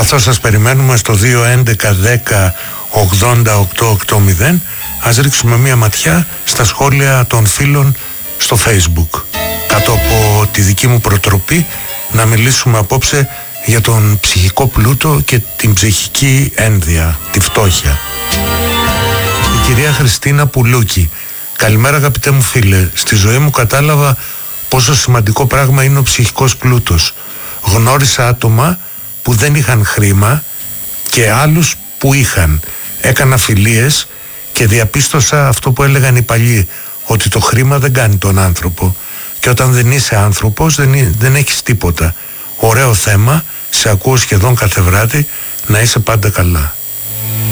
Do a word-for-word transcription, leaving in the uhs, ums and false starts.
καθώς σας περιμένουμε στο δύο έντεκα δέκα ογδόντα οκτώ ογδόντα, ας ρίξουμε μία ματιά στα σχόλια των φίλων στο Facebook. Κάτω από τη δική μου προτροπή να μιλήσουμε απόψε για τον ψυχικό πλούτο και την ψυχική ένδια, τη φτώχεια. Η κυρία Χριστίνα Πουλούκη: καλημέρα αγαπητέ μου φίλε, στη ζωή μου κατάλαβα πόσο σημαντικό πράγμα είναι ο ψυχικός πλούτος. Γνώρισα άτομα που δεν είχαν χρήμα και άλλους που είχαν. Έκανα φιλίες και διαπίστωσα αυτό που έλεγαν οι παλιοί, ότι το χρήμα δεν κάνει τον άνθρωπο, και όταν δεν είσαι άνθρωπος δεν, δεν έχεις τίποτα. Ωραίο θέμα, σε ακούω σχεδόν κάθε βράδυ, να είσαι πάντα καλά.